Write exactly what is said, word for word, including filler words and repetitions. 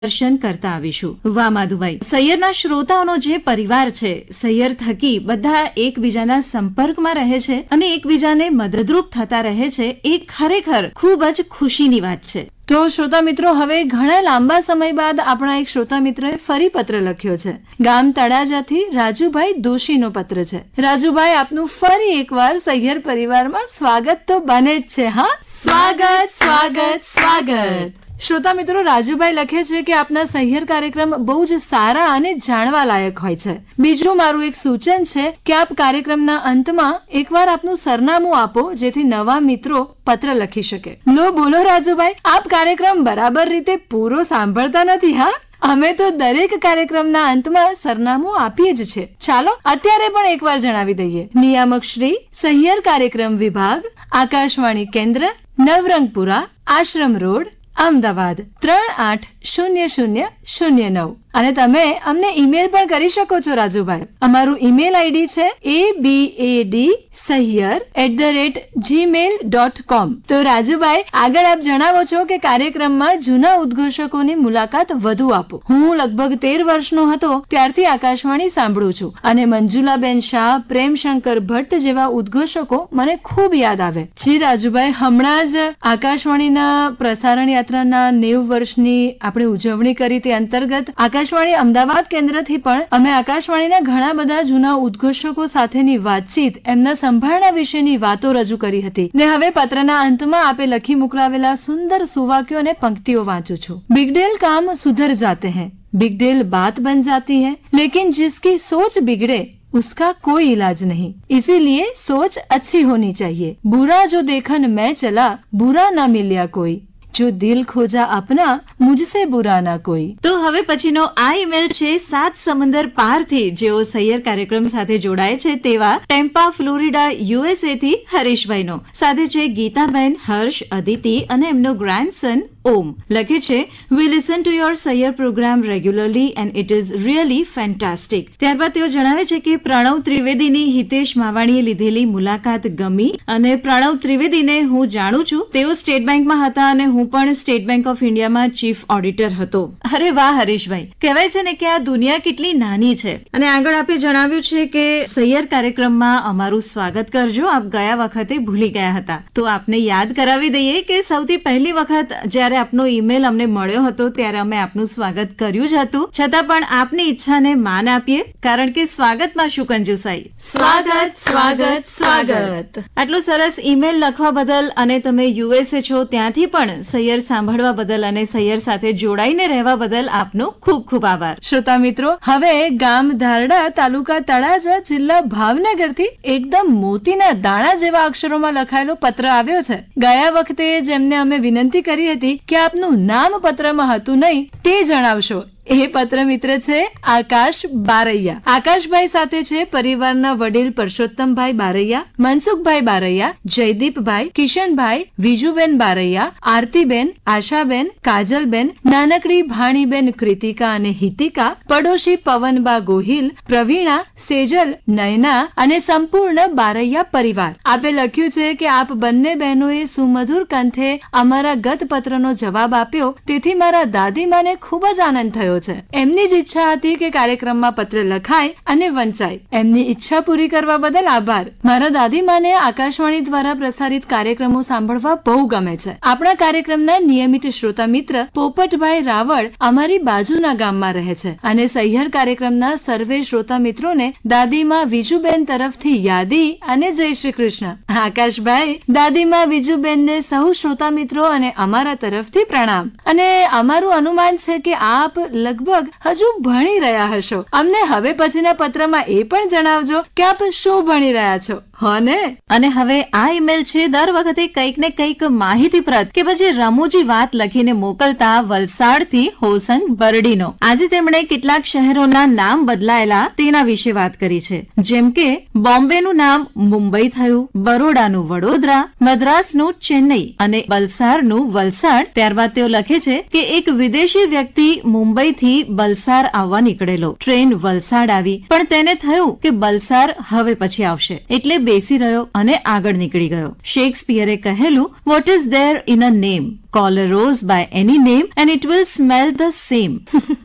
દર્શન કરતા આવીશું. વાહ માધુભાઈ, સૈયરના શ્રોતાઓનો જે પરિવાર છે, સૈયર થકી બધા એકબીજાના સંપર્કમાં રહે છે અને એકબીજાને મદદરૂપ થતા રહે છે, એ ખરેખર ખૂબ જ ખુશીની વાત છે. તો શ્રોતા મિત્રો, હવે ઘણા લાંબા સમય બાદ આપણા એક શ્રોતા મિત્રોએ ફરી પત્ર લખ્યો છે. ગામ તળાજાથી રાજુભાઈ દોશીનો પત્ર છે. રાજુભાઈ, આપનું ફરી એકવાર સૈયર પરિવારમાં સ્વાગત તો બને જ છે. હા, સ્વાગત સ્વાગત સ્વાગત. શ્રોતા મિત્રો, રાજુભાઈ લખે છે કે આપના સૈયર કાર્યક્રમ બહુ જ સારા અને જાણવા લાયક હોય છે. બીજું મારું એક સૂચન છે કે આપ કાર્યક્રમના અંતમાં એકવાર આપનું સરનામું આપો, જેથી નવા મિત્રો પત્ર લખી શકે. લો બોલો રાજુભાઈ, આપ કાર્યક્રમ બરાબર રીતે પૂરો સાંભળતા નથી. હા, અમે તો દરેક કાર્યક્રમના અંતમાં સરનામું આપીએ જ છે. ચાલો અત્યારે પણ એકવાર જણાવી દઈએ. નિયામક શ્રી, સૈયર કાર્યક્રમ વિભાગ, આકાશવાણી કેન્દ્ર, નવરંગપુરા, આશ્રમ રોડ, અમદાવાદ ત્રણ આઠ શૂન્ય શૂન્ય શૂન્ય નવ. અને તમે અમને ઈમેલ પણ કરી શકો છો રાજુભાઈ. અમારું ઈમેલ આઈડી છે એ બી એ D સૈયર at the rate Gmail dot com. તો રાજુભાઈ, આગળ આપ જણાવો છો કે કાર્યક્રમમાં જૂના ઉદ્ઘોષકોની મુલાકાત વધુ આપો. હું લગભગ તેર વર્ષનો હતો ત્યારથી આકાશવાણી સાંભળું છું અને મંજુલાબેન શાહ, પ્રેમશંકર ભટ્ટ જેવા ઉદ્ઘોષકો મને ખૂબ યાદ આવે. જી રાજુભાઈ, હમણાં જ આકાશવાણીના પ્રસારણ યાત્રાના નેવું વર્ષની આપણે ઉજવણી કરી. તે અંતર્ગત આકાશવાણી અમદાવાદ કેન્દ્રથી પણ અમે આકાશવાણીના ઘણા બધા જૂના ઉદ્ઘોષકો સાથેની વાતચીત, એમના સંભાળના વિશેની વાતો રજૂ કરી હતી. ને હવે પત્રના અંતમાં આપે લખી મોકલાવેલા સુંદર સુવાક્યો અને પંક્તિઓ વાંચું છું. બિગડેલ કામ સુધર જાતે हैं, बिगडेल बात बन जाती है, लेकिन जिसकी सोच बिगड़े उसका कोई इलाज नहीं. इसीलिए सोच अच्छी होनी चाहिए. बुरा जो देखन मैं चला, बुरा ना मिल्या कोई. जो दिल खोजा अपना, मुझसे बुरा ना कोई. તો હવે પછીનો આ ઈમેલ છે સાત સમંદર પારથી, જેઓ સૈયર કાર્યક્રમ સાથે જોડાય છે તેવા ટેમ્પા, ફ્લોરિડા, યુએસએ થી હરીશભાઈનો. સાથે છે ગીતાબેન, હર્ષ, અદિતિ અને એમનો ગ્રેન્ડસન ઓમ. લખે છે, વી listen to your સૈયર programme regularly and it is really fantastic. ત્યારબાદ તેઓ જણાવે છે કે પ્રણવ ત્રિવેદીની હિતેશ માવાણીએ લીધેલી મુલાકાત ગમી અને પ્રણવ ત્રિવેદીને હું જાણું છું. તેઓ સ્ટેટ બેંકમાં હતા અને હું પણ સ્ટેટ બેંક ઓફ ઇન્ડિયામાં ચીફ ઓડિટર હતો. અરે વાહ હરીશભાઈ, કહેવાય છે ને કે આ દુનિયા કેટલી નાની છે. અને આગળ આપે જણાવ્યું છે કે સૈયર કાર્યક્રમમાં અમારું સ્વાગત કરજો, આપ ગયા વખતે ભૂલી ગયા હતા. તો આપને યાદ કરાવી દઈએ કે સૌથી પહેલી વખત જ્યારે આપનો ઈમેલ અમને મળ્યો હતો ત્યારે અમે આપનું સ્વાગત કર્યું જ હતું. છતાં પણ આપની ઈચ્છાને માન આપીએ, કારણ કે સ્વાગતમાં શું કંજુસાઈ. સ્વાગત સ્વાગત સ્વાગત. આટલું સરસ ઈમેલ લખવા બદલ અને તમે યુએસએ છો ત્યાંથી પણ સૈયર સાંભળવા બદલ અને સૈયર સાથે જોડાઈને રહેવા બદલ આપનો ખૂબ ખૂબ આભાર. શ્રોતા મિત્રો, હવે ગામ ધારડા, તાલુકા તળાજા, જિલ્લા ભાવનગર થી એકદમ મોતીના દાણા જેવા અક્ષરોમાં લખાયેલો પત્ર આવ્યો છે. ગયા વખતે જેમને અમે વિનંતી કરી હતી કે આપનું નામ પત્રમાં હતું નહીં તે જણાવશો, એ પત્ર મિત્ર છે આકાશ બારૈયા. આકાશભાઈ સાથે છે પરિવારના વડીલ પરસોત્તમભાઈ બારૈયા, મનસુખભાઈ બારૈયા, જયદીપભાઈ, કિશનભાઈ, વિજુબેન બારૈયા, આરતીબેન, આશાબેન, કાજલબેન, નાનકડી ભાણીબેન કૃતિકા અને હિતિકા, પડોશી પવનબા ગોહિલ, પ્રવીણા, સેજલ, નયના અને સંપૂર્ણ બારૈયા પરિવાર. આપે લખ્યું છે કે આપ બંને બહેનોએ સુમધુર કંઠે અમારા ગત પત્રનો જવાબ આપ્યો, તેથી મારા દાદીમાને ખૂબ જ આનંદ થયો છે. એમની જ ઈચ્છા હતી કે કાર્યક્રમમાં પત્ર લખાય અને વંચાય. એમની ઈચ્છા પૂરી કરવા બદલ આભાર. મારા દાદીમાને આકાશવાણી દ્વારા પ્રસારિત કાર્યક્રમો સાંભળવા બહુ ગમે છે. આપણા કાર્યક્રમના નિયમિત શ્રોતા મિત્ર પોપટભાઈ રાવળ અમારી બાજુના ગામમાં રહે છે અને સૈયર કાર્યક્રમના સર્વે શ્રોતા મિત્રોને દાદીમા વિજુબેન તરફથી યાદી અને જય શ્રી કૃષ્ણ. આકાશભાઈ, દાદીમા વિજુબેનને સહુ શ્રોતા મિત્રો અને અમારા તરફથી પ્રણામ. અને અમારું અનુમાન છે કે આપ લગભગ હજુ ભણી રહ્યા હશો. અમને હવે પછીના પત્રમાં એ પણ જણાવજો કે આપ શું ભણી રહ્યા છો, હો ને? અને હવે આ ઈમેલ છે દર વખતે કંઈક ને કંઈક માહિતીપ્રદ કે પછી રમૂજી વાત લખીને મોકલતા વલસાડથી હોસંગ બરડીનો. આજે તેમણે કેટલાક શહેરોના નામ બદલાયેલા તેના વિશે વાત કરી છે. જેમ કે બોમ્બેનું નામ મુંબઈ થયું, બરોડાનું વડોદરા, મદ્રાસનું ચેન્નઈ અને બલસાડનું વલસાડ. ત્યારબાદ તેઓ લખે છે કે એક વિદેશી વ્યક્તિ મુંબઈથી બલસાડ આવવા નીકળેલો. ટ્રેન વલસાડ આવી, પણ તેને થયું કે બલસાડ હવે પછી આવશે, એટલે બેસી રહ્યો અને આગળ નીકળી ગયો. શેક્સપિયરે કહેલું, what is there in a name? Call a rose by any name and it will smell the same.